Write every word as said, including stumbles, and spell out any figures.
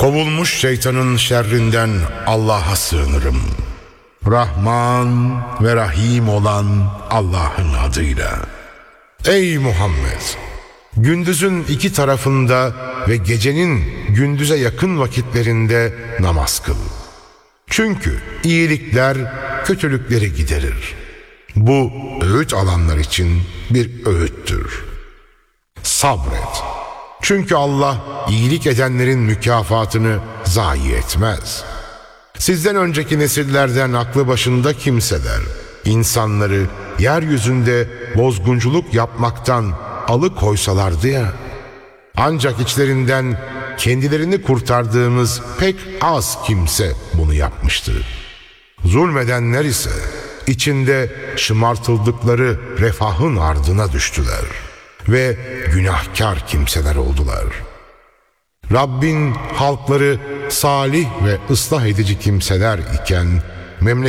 Kovulmuş şeytanın şerrinden Allah'a sığınırım. Rahman ve Rahim olan Allah'ın adıyla. Ey Muhammed! Gündüzün iki tarafında ve gecenin gündüze yakın vakitlerinde namaz kıl. Çünkü iyilikler kötülükleri giderir. Bu öğüt alanlar için bir öğüttür. Sabret. Çünkü Allah iyilik edenlerin mükafatını zayi etmez. Sizden önceki nesillerden aklı başında kimseler, insanları yeryüzünde bozgunculuk yapmaktan alıkoysalardı ya, ancak içlerinden kendilerini kurtardığımız pek az kimse bunu yapmıştı. Zulmedenler ise içinde şımartıldıkları refahın ardına düştüler ve günahkar kimseler oldular. Rabbin halkları salih ve ıslah edici kimseler iken memleket